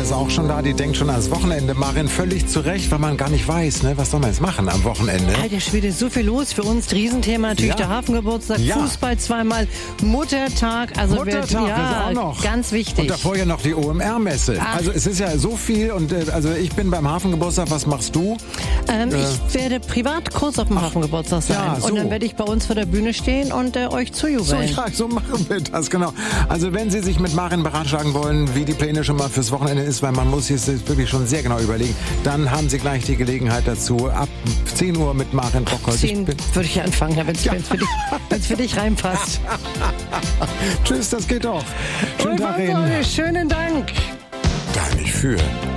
ist auch schon da, die denkt schon ans Wochenende. Marin, völlig zu Recht, weil man gar nicht weiß, ne? Was soll man jetzt machen am Wochenende? Alter Schwede, so viel los für uns. Riesenthema, natürlich der Hafengeburtstag, Fußball zweimal, Muttertag. Also Muttertag ist auch noch. Ganz wichtig. Und davor ja noch die OMR-Messe. Also es ist ja so viel und also ich bin beim Hafengeburtstag. Was machst du? Ich werde privat kurz auf dem Hafengeburtstag sein. Ja, so. Und dann werde ich bei uns vor der Bühne stehen und euch zujubeln. So machen wir das, genau. Also wenn Sie sich mit Marin beratschlagen wollen, wie die Pläne schon mal fürs Wochenende ist, weil man muss jetzt wirklich schon sehr genau überlegen, dann haben Sie gleich die Gelegenheit dazu. Ab 10 Uhr mit Marin Brockholz. 10 würde ich anfangen, wenn es für dich reinpasst. Tschüss, das geht doch. Schönen Dank. Gar nicht für.